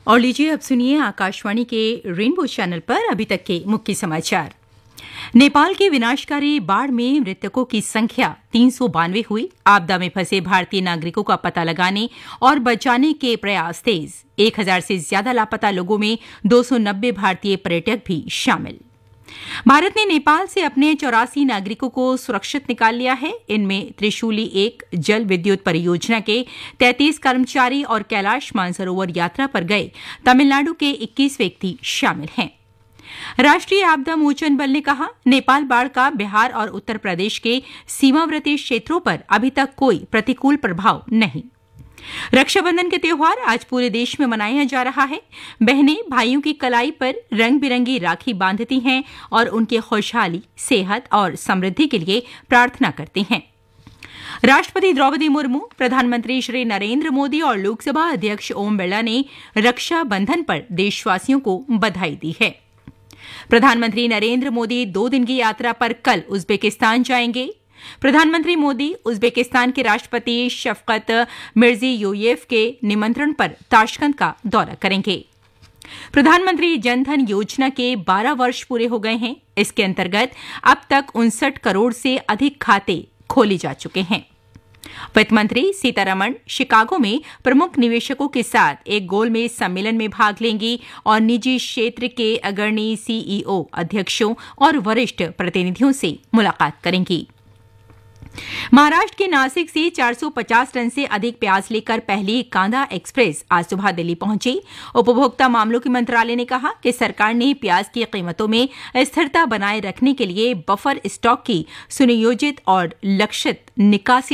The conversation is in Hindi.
और लीजिए अब सुनिए आकाशवाणी के रेनबो चैनल पर अभी तक के मुख्य समाचार। नेपाल के विनाशकारी बाढ़ में मृतकों की संख्या 392 हुई। आपदा में फंसे भारतीय नागरिकों का पता लगाने और बचाने के प्रयास तेज। 1000 से ज्यादा लापता लोगों में 290 भारतीय पर्यटक भी शामिल। भारत ने नेपाल से अपने 84 नागरिकों को सुरक्षित निकाल लिया है। इनमें त्रिशूली 1 जल विद्युत परियोजना के 33 कर्मचारी और कैलाश मानसरोवर यात्रा पर गए तमिलनाडु के 21 व्यक्ति शामिल हैं। राष्ट्रीय आपदा मोचन बल ने कहा, नेपाल बाढ़ का बिहार और उत्तर प्रदेश के सीमावर्ती क्षेत्रों पर अभी तक कोई प्रतिकूल प्रभाव नहीं। रक्षाबंधन के त्योहार आज पूरे देश में मनाया जा रहा है। बहनें भाइयों की कलाई पर रंग बिरंगी राखी बांधती हैं और उनकी खुशहाली, सेहत और समृद्धि के लिए प्रार्थना करती हैं। राष्ट्रपति द्रौपदी मुर्मू, प्रधानमंत्री श्री नरेंद्र मोदी और लोकसभा अध्यक्ष ओम बिरला ने रक्षाबंधन पर देशवासियों को बधाई दी है। प्रधानमंत्री नरेंद्र मोदी 2 दिन की यात्रा पर कल उज्बेकिस्तान जाएंगे। प्रधानमंत्री मोदी उज्बेकिस्तान के राष्ट्रपति शफकत मिर्जियोयेव के निमंत्रण पर ताशकंद का दौरा करेंगे। प्रधानमंत्री जनधन योजना के 12 वर्ष पूरे हो गए हैं। इसके अंतर्गत अब तक 59 करोड़ से अधिक खाते खोले जा चुके हैं। वित्त मंत्री सीतारमण शिकागो में प्रमुख निवेशकों के साथ एक गोलमेज सम्मेलन में भाग लेंगी और निजी क्षेत्र के अग्रणी सीईओ, अध्यक्षों और वरिष्ठ प्रतिनिधियों से मुलाकात करेंगी। महाराष्ट्र के नासिक से 450 टन से अधिक प्याज लेकर पहली कांदा एक्सप्रेस आज सुबह दिल्ली पहुंची। उपभोक्ता मामलों के मंत्रालय ने कहा कि सरकार ने प्याज की कीमतों में स्थिरता बनाए रखने के लिए बफर स्टॉक की सुनियोजित और लक्षित निकासी